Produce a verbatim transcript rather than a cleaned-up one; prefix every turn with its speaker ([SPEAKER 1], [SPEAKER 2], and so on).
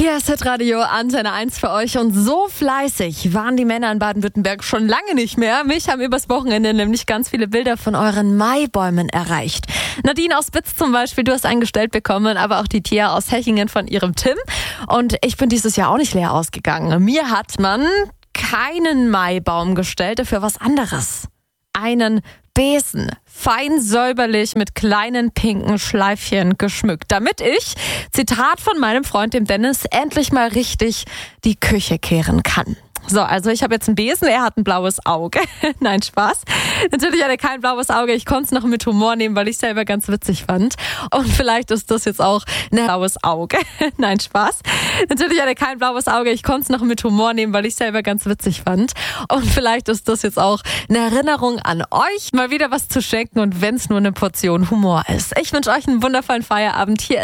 [SPEAKER 1] Hier ist Hitradio Antenne eins für euch und so fleißig waren die Männer in Baden-Württemberg schon lange nicht mehr. Mich haben übers Wochenende nämlich ganz viele Bilder von euren Maibäumen erreicht. Nadine aus Bitz zum Beispiel, du hast einen gestellt bekommen, aber auch die Tia aus Hechingen von ihrem Tim. Und ich bin dieses Jahr auch nicht leer ausgegangen. Mir hat man keinen Maibaum gestellt, dafür was anderes. Einen Besen, fein säuberlich mit kleinen pinken Schleifchen geschmückt, damit ich, Zitat von meinem Freund dem Dennis, endlich mal richtig die Küche kehren kann. So, also ich habe jetzt einen Besen, er hat ein blaues Auge. Nein, Spaß. Natürlich hat er kein blaues Auge, ich konnte es noch mit Humor nehmen, weil ich es selber ganz witzig fand. Und vielleicht ist das jetzt auch ein blaues Auge. Nein, Spaß. Natürlich hat er kein blaues Auge, ich konnte es noch mit Humor nehmen, weil ich es selber ganz witzig fand. Und vielleicht ist das jetzt auch eine Erinnerung an euch, mal wieder was zu schenken und wenn es nur eine Portion Humor ist. Ich wünsche euch einen wundervollen Feierabend. Hier